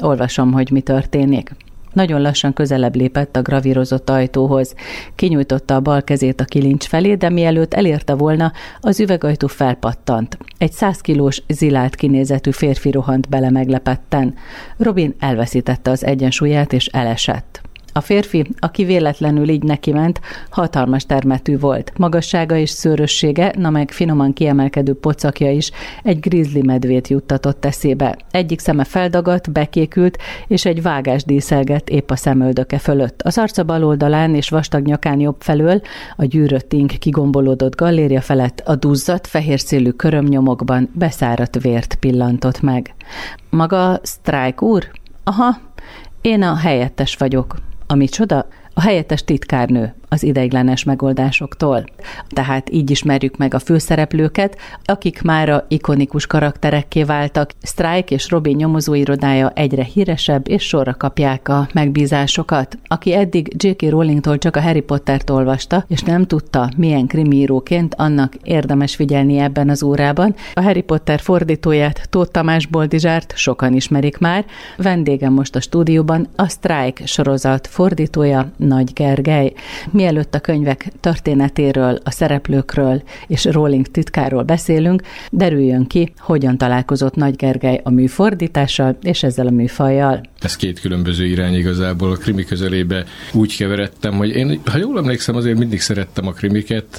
Olvasom, hogy mi történik. Nagyon lassan közelebb lépett a gravírozott ajtóhoz. Kinyújtotta a bal kezét a kilincs felé, de mielőtt elérte volna, az üvegajtó felpattant. Egy 100 kilós, zilált kinézetű férfi rohant bele meglepetten. Robin elveszítette az egyensúlyát és elesett. A férfi, aki véletlenül így nekiment, hatalmas termetű volt. Magassága és szőrössége, na meg finoman kiemelkedő pocakja is egy grizzly medvét juttatott eszébe. Egyik szeme feldagadt, bekékült, és egy vágás díszelgett épp a szemöldöke fölött. Az arca bal oldalán és vastag nyakán jobb felől, a gyűrött ing kigombolódott galléria felett a duzzadt, fehérszélű körömnyomokban beszáradt vért pillantott meg. Maga Strike úr? Aha, én a helyettes vagyok. A micsoda? A helyettes titkárnő az ideiglenes megoldásoktól. Tehát így ismerjük meg a főszereplőket, akik mára ikonikus karakterekké váltak. Strike és Robin nyomozóirodája egyre híresebb, és sorra kapják a megbízásokat. Aki eddig J.K. Rowlingtól csak a Harry Pottert olvasta, és nem tudta, milyen krimiíróként, annak érdemes figyelni ebben az órában. A Harry Potter fordítóját, Tóth Tamás Boldizsárt sokan ismerik már. Vendégem most a stúdióban a Strike sorozat fordítója, Nagy Gergely. Mielőtt a könyvek történetéről, a szereplőkről és Rowling titkáról beszélünk, derüljön ki, hogyan találkozott Nagy Gergely a műfordítással és ezzel a műfajjal. Ez két különböző irány igazából. A krimi közelébe úgy keveredtem, hogy én, ha jól emlékszem, azért mindig szerettem a krimiket,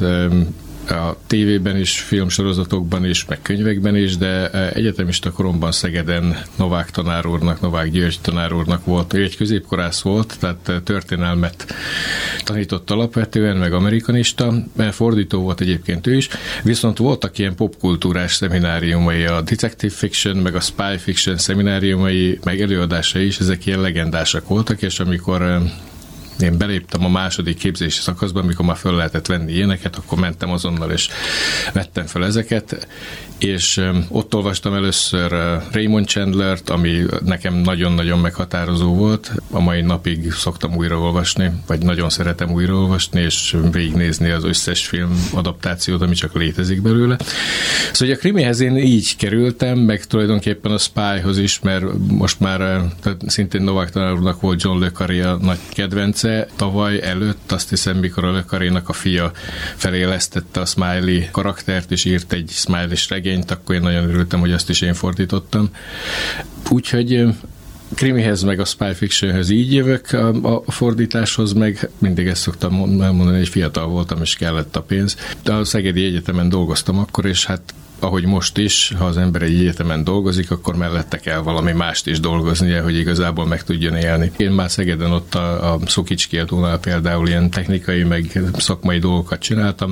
a tévében is, filmsorozatokban is, meg könyvekben is, de egyetemista koromban Szegeden Novák tanár úrnak, Novák György tanár úrnak volt. Ő egy középkorász volt, tehát történelmet tanított alapvetően, meg amerikanista, fordító volt egyébként ő is, viszont voltak ilyen popkultúrás szemináriumai, a detective fiction, meg a spy fiction szemináriumai, meg előadásai is, ezek ilyen legendásak voltak, és amikor én beléptem a második képzési szakaszba, amikor már föl lehetett venni ilyeneket, akkor mentem azonnal, és vettem fel ezeket, és ott olvastam először Raymond Chandlert, ami nekem nagyon-nagyon meghatározó volt. A mai napig szoktam újraolvasni, vagy nagyon szeretem újraolvasni, és végignézni az összes film adaptációt, ami csak létezik belőle. Szóval a krimihez én így kerültem, meg tulajdonképpen a spyhoz is, mert most már szintén Novák tanár úrnak volt John le Carré a nagy kedvence. Tavaly előtt, azt hiszem, mikor a le Carrénak a fia felélesztette a Smiley karaktert, és írt egy Smiley-s regényt, akkor én nagyon örültem, hogy azt is én fordítottam. Úgyhogy krimihez, meg a spy fictionhez így jövök, a fordításhoz meg mindig ezt szoktam elmondani, hogy fiatal voltam, és kellett a pénz. De a Szegedi Egyetemen dolgoztam akkor, és hát ahogy most is, ha az ember egy egyetemen dolgozik, akkor mellette kell valami mást is dolgoznia, hogy igazából meg tudjon élni. Én már Szegeden ott a Szokics kiadónál például ilyen technikai, meg szakmai dolgokat csináltam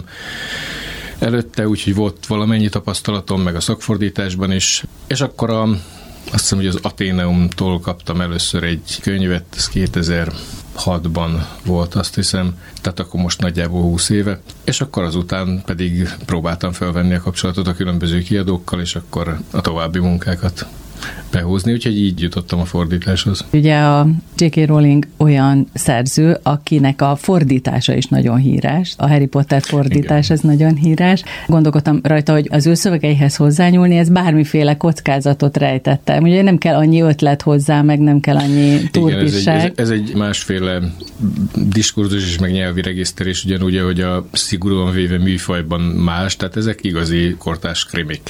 előtte, úgyhogy volt valamennyi tapasztalatom, meg a szakfordításban is, és akkor azt hiszem, hogy az Atheneumtól kaptam először egy könyvet, ez 2006-ban volt, azt hiszem, tehát akkor most nagyjából 20 éve, és akkor azután pedig próbáltam felvenni a kapcsolatot a különböző kiadókkal, és akkor a további munkákat behúzni, úgyhogy így jutottam a fordításhoz. Ugye a J.K. Rowling olyan szerző, akinek a fordítása is nagyon híres. A Harry Potter fordítás, ez nagyon híres. Gondolkodtam rajta, hogy az ő szövegeihez hozzányúlni, ez bármiféle kockázatot rejtette. Ugye nem kell annyi ötlet hozzá, meg nem kell annyi turbisság. Igen, ez egy másféle diskurzus és meg nyelvi regiszterés, ugyanúgy, hogy a szigorúan véve műfajban más, tehát ezek igazi kortárs krimik.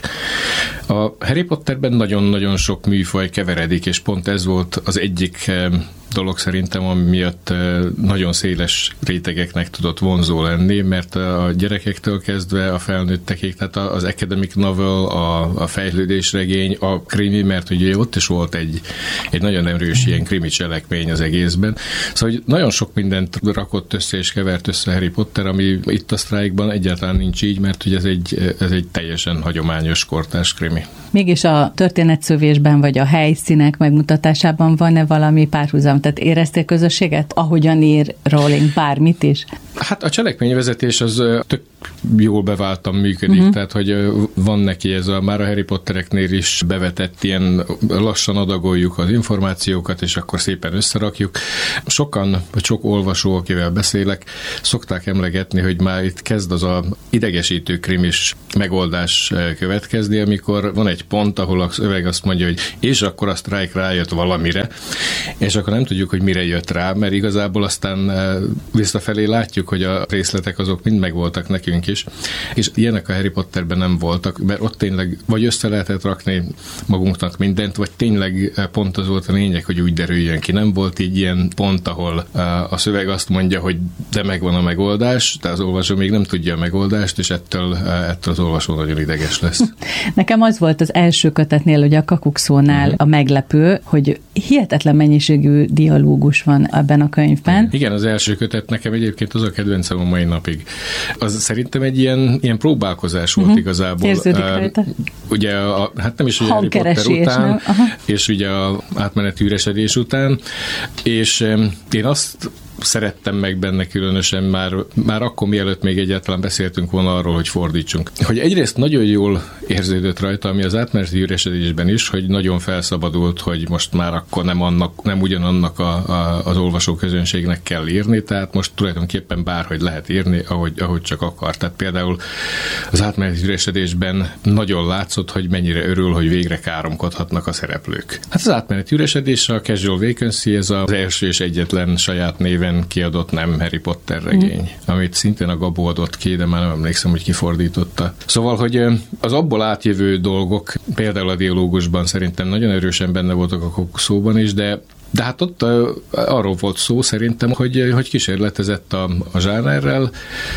A Harry Potterben nagyon-nagyon sok műfaj keveredik, és pont ez volt az egyik dolog szerintem, ami miatt nagyon széles rétegeknek tudott vonzó lenni, mert a gyerekektől kezdve a felnőttekig, tehát az academic novel, a fejlődésregény, a krimi, mert ugye ott is volt egy nagyon erős ilyen krimi cselekmény az egészben. Szóval hogy nagyon sok mindent rakott össze és kevert össze Harry Potter, ami itt a Strike-ban egyáltalán nincs így, mert ugye ez egy teljesen hagyományos kortárs krimi. Mégis a történetszövésben vagy a helyszínek megmutatásában van-e valami párhuzam? Tehát éreztél közösséget, ahogyan ír Rowling bármit is? Hát a cselekményvezetés az tök jól beváltan működik, tehát hogy van neki ez már a Harry Pottereknél is bevetett ilyen lassan adagoljuk az információkat, és akkor szépen összerakjuk. Sokan, vagy sok olvasó, akivel beszélek, szokták emlegetni, hogy már itt kezd az a idegesítő krimis megoldás következni, amikor van egy pont, ahol a szöveg azt mondja, hogy és akkor a Strike rájött valamire, és akkor nem tudjuk, hogy mire jött rá, mert igazából aztán visszafelé látjuk, hogy a részletek azok mind megvoltak nekünk is, és ilyenek a Harry Potterben nem voltak, mert ott tényleg vagy össze lehetett rakni magunknak mindent, vagy tényleg pont az volt a lényeg, hogy úgy derüljön ki. Nem volt így ilyen pont, ahol a szöveg azt mondja, hogy de megvan a megoldás, de az olvasó még nem tudja a megoldást, és ettől az olvasó nagyon ideges lesz. Nekem az volt az első kötetnél, ugye a Kakukszónál a meglepő, hogy hihetetlen mennyiségű dialógus van ebben a könyvben. Igen, az első kötet nekem egyébként az a kedvencem a mai napig. Az szerintem egy ilyen próbálkozás volt igazából. Érződik rajta. Ugye hát nem is ugye Harry Potter után, és ugye a átmeneti üresedés után, és én azt szerettem meg benne különösen már akkor, mielőtt még egyáltalán beszéltünk volna arról, hogy fordítsunk. Hogy egyrészt nagyon jól érződött rajta, ami az átmeneti üresedésben is, hogy nagyon felszabadult, hogy most már akkor nem ugyanannak az olvasóközönségnek kell írni, tehát most tulajdonképpen bárhogy lehet írni, ahogy csak akar. Tehát például az átmeneti üresedésben nagyon látszott, hogy mennyire örül, hogy végre káromkodhatnak a szereplők. Hát az átmeneti üresedés, a Casual Vacancy, ez az első és egyetlen saját néven kiadott nem Harry Potter regény, amit szintén a Gabó adott ki, de már nem emlékszem, hogy kifordította. Szóval, hogy az abból átjövő dolgok, például a dialógusban szerintem nagyon erősen benne voltak a Kakukszóban is, de hát ott arról volt szó szerintem, hogy kísérletezett a zsánerrel,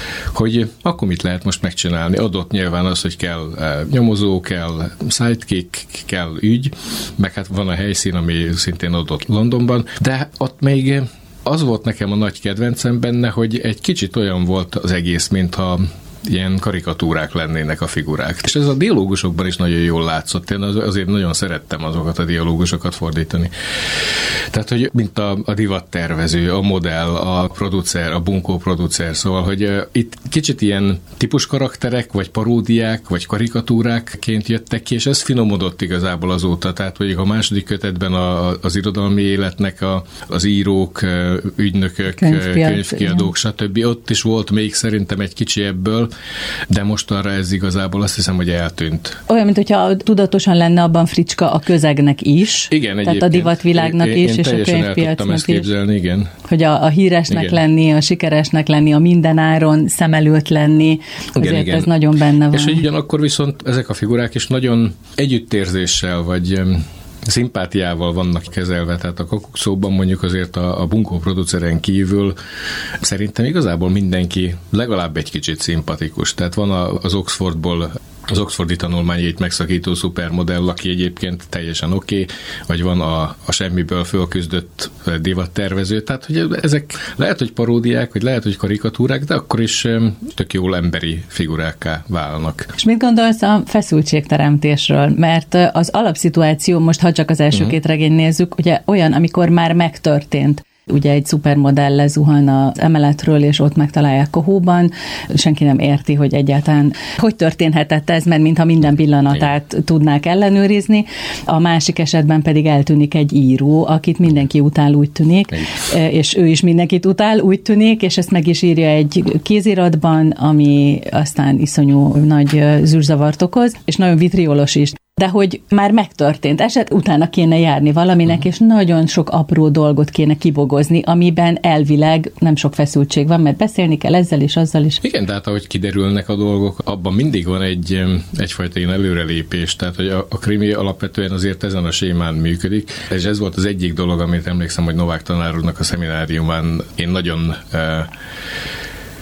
hogy akkor mit lehet most megcsinálni. Adott nyilván az, hogy kell nyomozó, kell sidekick, kell ügy, meg hát van a helyszín, ami szintén adott Londonban, de ott még az volt nekem a nagy kedvencem benne, hogy egy kicsit olyan volt az egész, mintha ilyen karikatúrák lennének a figurák. És ez a dialógusokban is nagyon jól látszott. Én azért nagyon szerettem azokat a dialógusokat fordítani. Tehát, hogy mint a divattervező, a modell, a producer, a bunkó producer, szóval, hogy itt kicsit ilyen típus karakterek, vagy paródiák, vagy karikatúrákként jöttek ki, és ez finomodott igazából azóta. Tehát, hogy a második kötetben az irodalmi életnek az írók, ügynökök, könyvkiadók, stb. Ott is volt még szerintem egy kicsi ebből, de mostanra ez igazából azt hiszem, hogy eltűnt. Olyan, mintha tudatosan lenne abban fricska a közegnek is. Igen, tehát a divatvilágnak is, és a könyvpiacnak is. Képzelni, igen. Hogy a híresnek igen. lenni, a sikeresnek lenni, a mindenáron szem előtt lenni, azért igen. ez nagyon benne van. És hogy ugyanakkor viszont ezek a figurák is nagyon együttérzéssel, vagy szimpátiával vannak kezelve, tehát a Kakukszóban mondjuk azért a bunkó produceren kívül szerintem igazából mindenki legalább egy kicsit szimpatikus. Tehát van az Oxfordból az oxfordi tanulmányait megszakító szupermodell, aki egyébként teljesen oké, vagy van a semmiből fölküzdött divattervező, tehát hogy ezek lehet, hogy paródiák, vagy lehet, hogy karikatúrák, de akkor is tök jól emberi figurákká válnak. És mit gondolsz a feszültségteremtésről? Mert az alapszituáció, most ha csak az első két regény nézzük, ugye olyan, amikor már megtörtént. Ugye egy szupermodell lezuhan az emeletről, és ott megtalálják a hóban. Senki nem érti, hogy egyáltalán hogy történhetett ez, mert mintha minden pillanatát tudnák ellenőrizni. A másik esetben pedig eltűnik egy író, akit mindenki utál, úgy tűnik, és ő is mindenkit utál, úgy tűnik, és ezt meg is írja egy kéziratban, ami aztán iszonyú nagy zűrzavart okoz, és nagyon vitriolos is. De hogy már megtörtént eset, utána kéne járni valaminek, és nagyon sok apró dolgot kéne kibogozni, amiben elvileg nem sok feszültség van, mert beszélni kell ezzel és azzal is. Igen, tehát ahogy kiderülnek a dolgok, abban mindig van egyfajta ilyen előrelépés, tehát hogy a krimi alapvetően azért ezen a sémán működik, és ez volt az egyik dolog, amit emlékszem, hogy Novák tanár úrnak a szemináriumán én nagyon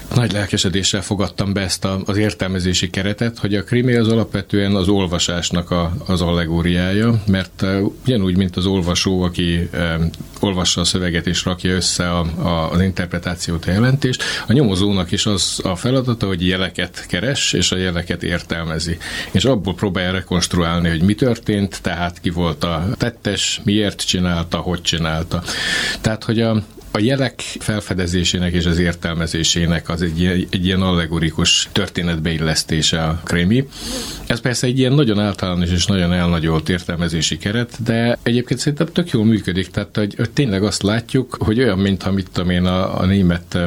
nagy lelkesedéssel fogadtam be ezt az értelmezési keretet, hogy a krimi az alapvetően az olvasásnak az allegóriája, mert ugyanúgy, mint az olvasó, aki olvassa a szöveget és rakja össze az interpretációt, a jelentést, a nyomozónak is az a feladata, hogy jeleket keres, és a jeleket értelmezi. És abból próbálja rekonstruálni, hogy mi történt, tehát ki volt a tettes, miért csinálta, hogy csinálta. Tehát, hogy a jelek felfedezésének és az értelmezésének az egy ilyen allegorikus történetbeillesztése a krimi. Ez persze egy ilyen nagyon általános és nagyon elnagyolt értelmezési keret, de egyébként szerintem tök jól működik, tehát hogy tényleg azt látjuk, hogy olyan, mintha a német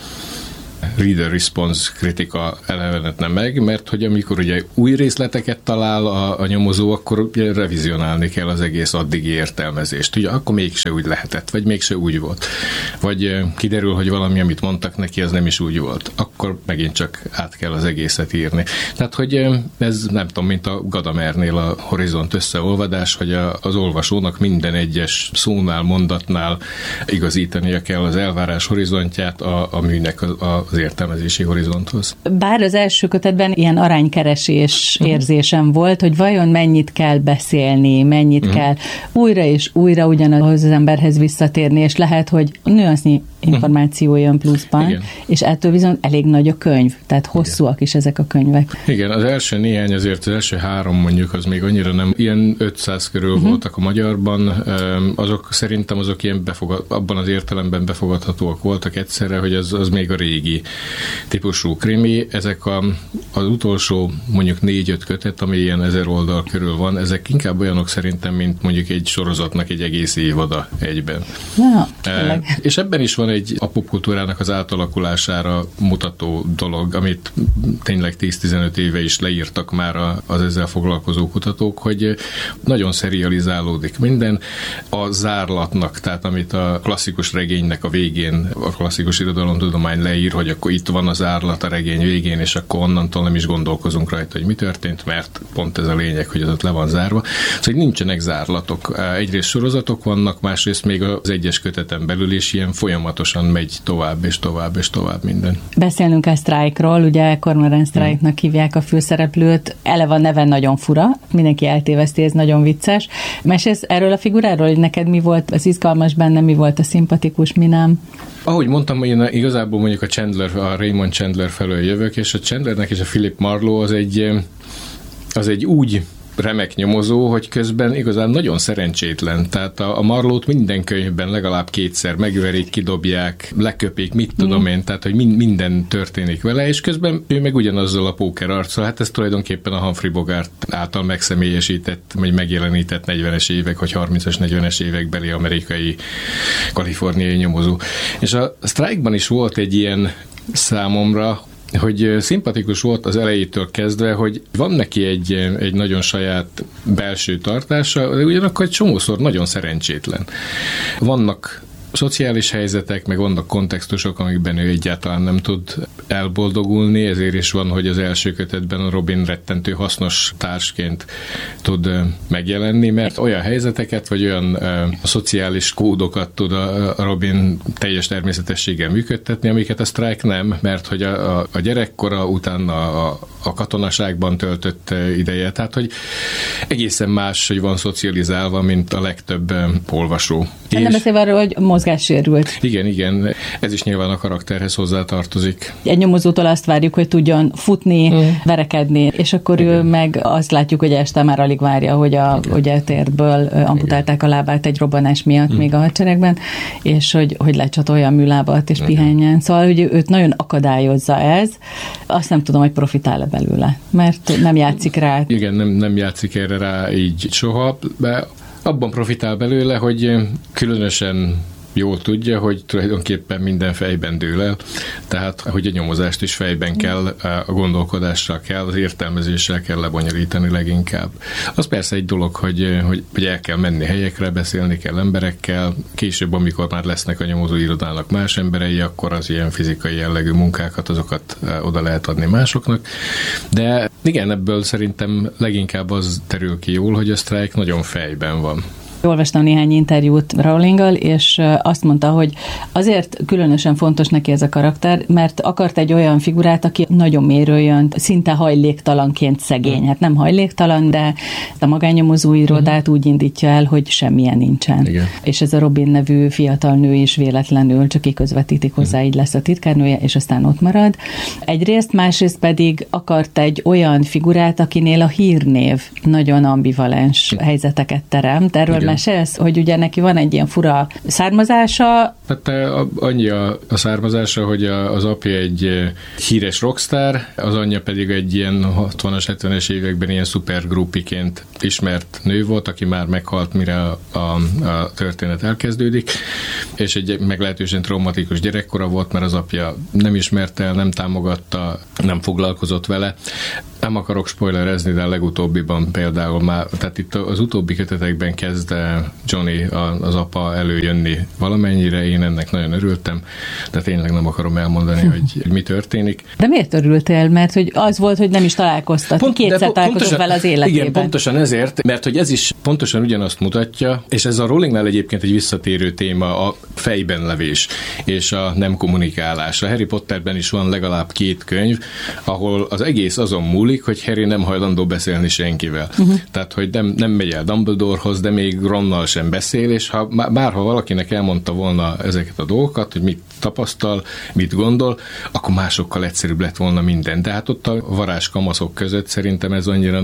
reader response kritika elevenetne meg, mert hogy amikor ugye új részleteket talál a nyomozó, akkor ugye revizionálni kell az egész addigi értelmezést. Ugye akkor mégse úgy lehetett, vagy mégse úgy volt. Vagy kiderül, hogy valami, amit mondtak neki, az nem is úgy volt. Akkor megint csak át kell az egészet írni. Tehát, hogy ez nem tudom, mint a Gadamernél a Horizont összeolvadás, hogy az olvasónak minden egyes szónál, mondatnál igazítania kell az elvárás horizontját a műnek az értelmezési horizonthoz. Bár az első kötetben ilyen aránykeresés érzésem volt, hogy vajon mennyit kell beszélni, mennyit kell újra és újra ugyanaz az emberhez visszatérni, és lehet, hogy nüansznyi információ jön pluszban, és ettől viszont elég nagy a könyv, tehát hosszúak is ezek a könyvek. Igen, az első néhány, azért az első 3 mondjuk, az még annyira nem, ilyen 500 körül voltak a magyarban, azok szerintem azok ilyen abban az értelemben befogadhatóak voltak egyszerre, hogy az még a régi típusú krimi. Ezek az utolsó mondjuk 4-5 kötet, ami ilyen 1000 oldal körül van, ezek inkább olyanok szerintem, mint mondjuk egy sorozatnak egy egész évada egyben. Ja, és ebben is van egy a popkultúrának az átalakulására mutató dolog, amit tényleg 10-15 éve is leírtak már az ezzel foglalkozó kutatók, hogy nagyon serializálódik minden. A zárlatnak, tehát amit a klasszikus regénynek a végén a klasszikus irodalomtudomány leír, hogy akkor itt van az zárlat a regény végén, és akkor onnantól nem is gondolkozunk rajta, hogy mi történt, mert pont ez a lényeg, hogy az ott le van zárva. Szóval, hogy nincsenek zárlatok. Egyrészt sorozatok vannak, másrészt még az egyes köteten belül is ilyen folyamatosan megy tovább és tovább és tovább minden. Beszélnünk kell Strike-ról, ugye Cormoran Strike-nak hívják a főszereplőt, eleve a neve nagyon fura, mindenki eltéveszti, ez nagyon vicces. Mesélsz erről a figuráról, hogy neked mi volt az izgalmas benne, mi volt a szimpatikus, mi nem? Ahogy mondtam, én igazából mondjuk a Raymond Chandler felől jövök, és a Chandlernek és a Philip Marlowe az egy úgy remek nyomozó, hogy közben igazán nagyon szerencsétlen. Tehát a Marlowe-t minden könyvben legalább 2-szer megverik, kidobják, leköpik, mit tudom én, tehát hogy minden történik vele, és közben ő meg ugyanazzal a póker arccal. Hát ez tulajdonképpen a Humphrey Bogart által megszemélyesített, vagy megjelenített 40-es évek, vagy 30-as, 40-es évekbeli amerikai, kaliforniai nyomozó. És a Strike-ban is volt egy ilyen számomra, hogy szimpatikus volt az elejétől kezdve, hogy van neki egy nagyon saját belső tartása, de ugyanakkor egy csomószor nagyon szerencsétlen. Vannak szociális helyzetek, meg vannak kontextusok, amikben ő egyáltalán nem tud elboldogulni, ezért is van, hogy az első kötetben a Robin rettentő hasznos társként tud megjelenni, mert olyan helyzeteket, vagy olyan szociális kódokat tud a Robin teljes természetességgel működtetni, amiket a Strike nem, mert hogy a gyerekkora, utána a katonaságban töltött ideje, tehát hogy egészen más, hogy van szocializálva, mint a legtöbb olvasó. Nem beszélve arról, hogy mozgássérült. Igen, ez is nyilván a karakterhez hozzátartozik. Egy nyomozótól azt várjuk, hogy tudjon futni, verekedni, és akkor ő meg azt látjuk, hogy este már alig várja, hogy a térdből amputálták a lábát egy robbanás miatt még a hadseregben, és hogy lecsatolja a műlábat és pihenjen. Szóval, hogy őt nagyon akadályozza ez. Azt nem tudom, hogy profitál-e belőle, mert nem játszik rá. Igen, nem játszik erre rá így soha, de abban profitál belőle, hogy különösen jól tudja, hogy tulajdonképpen minden fejben dől el, tehát hogy a nyomozást is fejben kell, a gondolkodással kell, az értelmezéssel kell lebonyolítani leginkább. Az persze egy dolog, hogy el kell menni helyekre, beszélni kell emberekkel, később, amikor már lesznek a nyomozóirodának más emberei, akkor az ilyen fizikai jellegű munkákat, azokat oda lehet adni másoknak, de igen, ebből szerintem leginkább az terül ki jól, hogy a Strike nagyon fejben van. Olvastam néhány interjút Rowlinggal, és azt mondta, hogy azért különösen fontos neki ez a karakter, mert akart egy olyan figurát, aki nagyon mélyről jön, szinte hajléktalanként szegény. Hát nem hajléktalan, de a magánnyomozó irodát úgy indítja el, hogy semmilyen nincsen. Igen. És ez a Robin nevű fiatal nő is véletlenül csak kiközvetítik hozzá, így lesz a titkárnője, és aztán ott marad. Egyrészt, másrészt pedig akart egy olyan figurát, akinél a hírnév nagyon ambivalens helyzeteket teremt. Erről mesélsz, hogy ugye neki van egy ilyen fura származása. Hát annyi a származása, hogy az apja egy híres rockstar, az anyja pedig egy ilyen 60-as, 70-es években ilyen szupergrupiként ismert nő volt, aki már meghalt, mire a történet elkezdődik, és egy meglehetősen traumatikus gyerekkora volt, mert az apja nem ismerte el, nem támogatta, nem foglalkozott vele. Nem akarok spoilerezni, de a legutóbbiban például már, tehát itt az utóbbi kötetekben kezd Johnny, az apa előjönni valamennyire, én ennek nagyon örültem, de tényleg nem akarom elmondani, hogy mi történik. De miért örültél? Mert hogy az volt, hogy nem is találkoztat. Kétszer találkozott vele az életében. Igen, pontosan ezért, mert hogy ez is pontosan ugyanazt mutatja, és ez a Rowlingnál egyébként egy visszatérő téma, a fejben levés és a nem kommunikálás. A Harry Potterben is van legalább 2 könyv, ahol az egész azon múlik, hogy Harry nem hajlandó beszélni senkivel. Tehát, hogy nem megy el Dumbledorehoz, de még Ronnal sem beszél, és bárha valakinek elmondta volna ezeket a dolgokat, hogy mit tapasztal, mit gondol, akkor másokkal egyszerűbb lett volna minden. De hát ott a varázskamaszok között szerintem ez annyira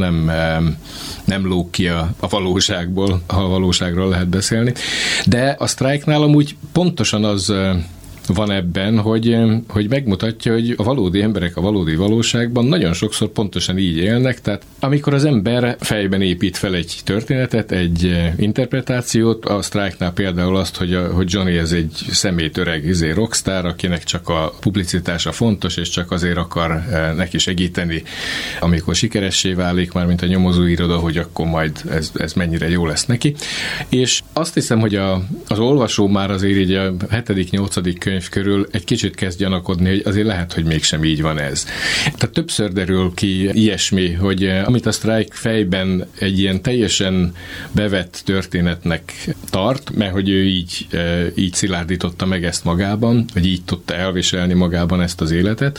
nem lóg ki a valóságból, ha a valóságról lehet beszélni. De a Strike-nál amúgy pontosan az van ebben, hogy megmutatja, hogy a valódi emberek a valódi valóságban nagyon sokszor pontosan így élnek, tehát amikor az ember fejben épít fel egy történetet, egy interpretációt, a Strike-nál például azt, hogy Johnny ez egy szemétöreg rockstar, akinek csak a publicitása fontos, és csak azért akar neki segíteni, amikor sikeressé válik, már mint a nyomozóiroda, hogy akkor majd ez mennyire jó lesz neki. És azt hiszem, hogy az olvasó már azért így a 7.-8. könyv körül egy kicsit kezd gyanakodni, hogy azért lehet, hogy mégsem így van ez. Tehát többször derül ki ilyesmi, hogy amit a Strike fejben egy ilyen teljesen bevett történetnek tart, mert hogy ő így szilárdította meg ezt magában, vagy így tudta elviselni magában ezt az életet,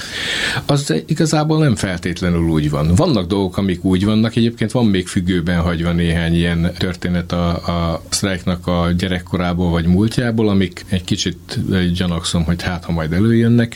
az igazából nem feltétlenül úgy van. Vannak dolgok, amik úgy vannak, egyébként van még függőben hagyva néhány ilyen történet a Strike-nak a gyerekkorából vagy múltjából, amik egy kicsit gyanakszom, hogy ha majd előjönnek.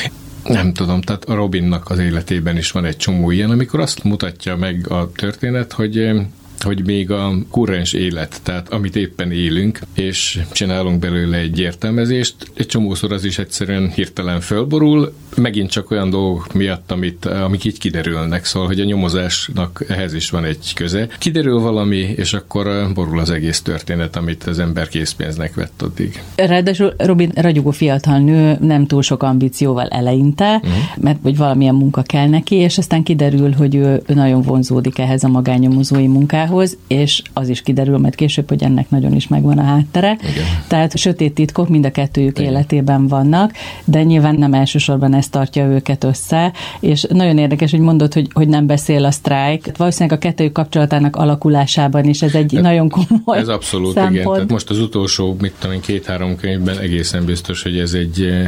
Nem tudom, tehát a Robinnak az életében is van egy csomó ilyen, amikor azt mutatja meg a történet, hogy még a kurrens élet, tehát amit éppen élünk, és csinálunk belőle egy értelmezést, egy csomószor az is egyszerűen hirtelen fölborul, megint csak olyan dolgok miatt, amik így kiderülnek, szóval, hogy a nyomozásnak ehhez is van egy köze. Kiderül valami, és akkor borul az egész történet, amit az ember készpénznek vett addig. Ráadásul Robin ragyogó fiatal nő, nem túl sok ambícióval eleinte, mert hogy valamilyen munka kell neki, és aztán kiderül, hogy ő nagyon vonzódik ehhez a magánnyomozói munkához, és az is kiderül majd később, hogy ennek nagyon is megvan a háttere. Igen. Tehát sötét titkok mind a kettőjük életében vannak, de nyilván nem elsősorban ez tartja őket össze, és nagyon érdekes, hogy mondod, hogy nem beszél a Strike. Valószínűleg a kettőjük kapcsolatának alakulásában is ez egy nagyon komoly Ez abszolút, szempont. Igen. Tehát most az utolsó, 2-3 könyvben egészen biztos, hogy ez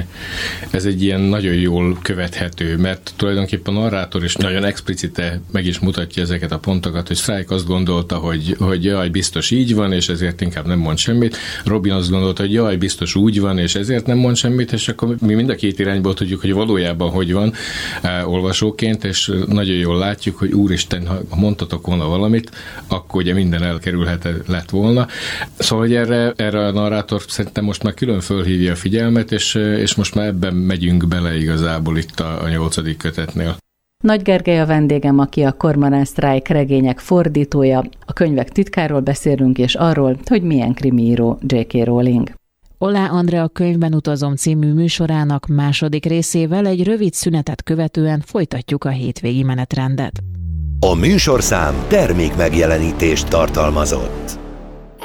egy ilyen nagyon jól követhető, mert tulajdonképpen a narrátor is nagyon explicite meg is mutatja ezeket a pontokat, hogy Strike azt gondolta, hogy jaj, biztos így van, és ezért inkább nem mond semmit. Robin azt gondolta, hogy jaj, biztos úgy van, és ezért nem mond semmit, és akkor mi mind a két irányból tudjuk, hogy valójában hogy van olvasóként, és nagyon jól látjuk, hogy úristen, ha mondtatok volna valamit, akkor ugye minden elkerülhetett volna. Szóval, hogy erre a narrátor szerintem most már külön fölhívja a figyelmet, és most már ebben megyünk bele igazából itt a 8. kötetnél. Nagy Gergely a vendégem, aki a Cormoran Strike regények fordítója. A könyvek titkáról beszélünk, és arról, hogy milyen krimiíró J.K. Rowling. Olá Andrea Könyvben utazom című műsorának második részével egy rövid szünetet követően folytatjuk a hétvégi menetrendet. A műsorszám termékmegjelenítést tartalmazott.